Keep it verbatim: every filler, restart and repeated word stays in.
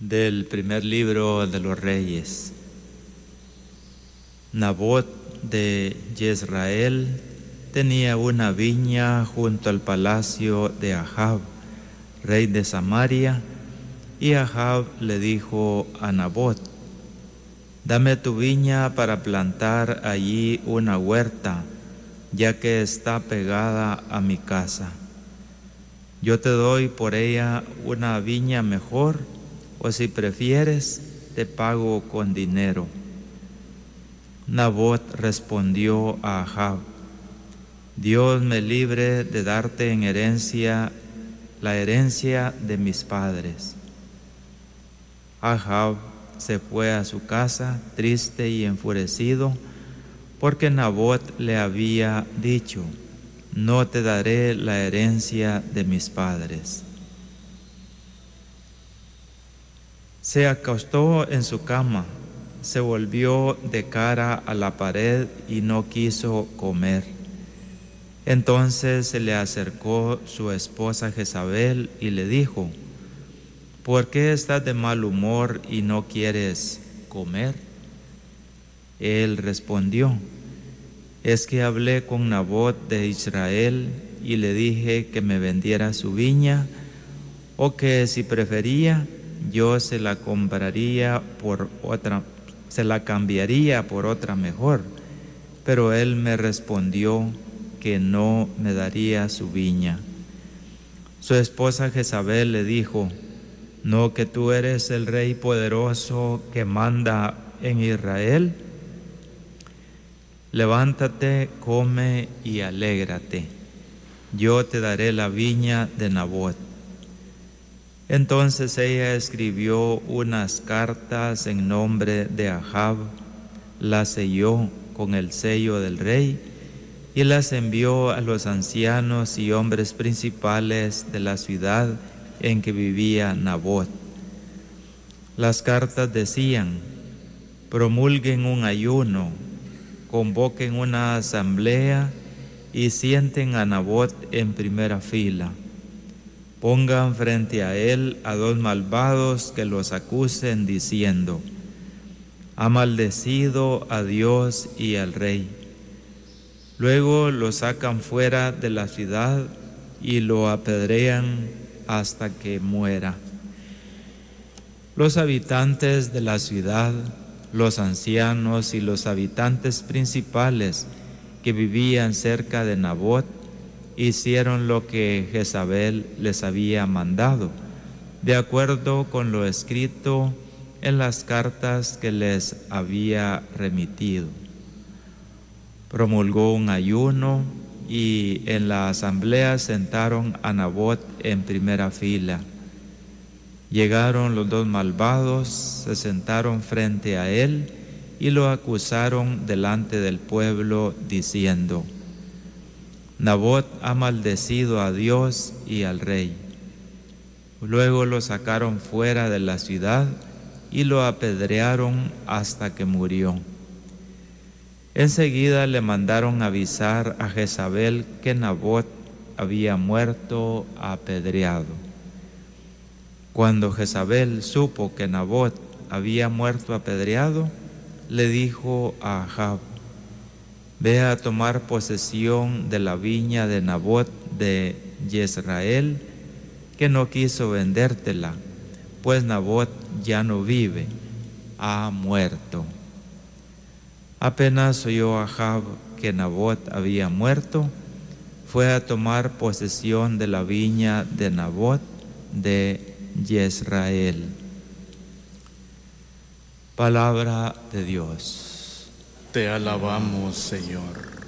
Del primer libro de los Reyes. Nabot de Jezreel tenía una viña junto al palacio de Ahab, rey de Samaria, y Ahab le dijo a Nabot: dame tu viña para plantar allí una huerta, ya que está pegada a mi casa. Yo te doy por ella una viña mejor, o si prefieres, te pago con dinero. Nabot respondió a Ahab: Dios me libre de darte en herencia la herencia de mis padres. Ahab se fue a su casa triste y enfurecido, porque Nabot le había dicho: no te daré la herencia de mis padres. Se acostó en su cama, se volvió de cara a la pared y no quiso comer. Entonces se le acercó su esposa Jezabel y le dijo: ¿por qué estás de mal humor y no quieres comer? Él respondió: es que hablé con Nabot de Israel y le dije que me vendiera su viña, o que si prefería, yo se la compraría por otra, se la cambiaría por otra mejor. Pero él me respondió que no me daría su viña. Su esposa Jezabel le dijo: ¿no que tú eres el rey poderoso que manda en Israel? Levántate, come y alégrate. Yo te daré la viña de Nabot. Entonces ella escribió unas cartas en nombre de Ahab, las selló con el sello del rey y las envió a los ancianos y hombres principales de la ciudad en que vivía Nabot. Las cartas decían: promulguen un ayuno, convoquen una asamblea y sienten a Nabot en primera fila. Pongan frente a él a dos malvados que los acusen diciendo: ha maldecido a Dios y al rey. Luego lo sacan fuera de la ciudad y lo apedrean hasta que muera. Los habitantes de la ciudad, los ancianos y los habitantes principales que vivían cerca de Nabot hicieron lo que Jezabel les había mandado, de acuerdo con lo escrito en las cartas que les había remitido. Promulgó un ayuno y en la asamblea sentaron a Nabot en primera fila. Llegaron los dos malvados, se sentaron frente a él y lo acusaron delante del pueblo diciendo: Nabot ha maldecido a Dios y al rey. Luego lo sacaron fuera de la ciudad y lo apedrearon hasta que murió. Enseguida le mandaron avisar a Jezabel que Nabot había muerto apedreado. Cuando Jezabel supo que Nabot había muerto apedreado, le dijo a Ahab: ve a tomar posesión de la viña de Nabot de Jezreel, que no quiso vendértela, pues Nabot ya no vive, ha muerto. Apenas oyó Ahab que Nabot había muerto, fue a tomar posesión de la viña de Nabot de Jezreel. Palabra de Dios. Te alabamos, Señor.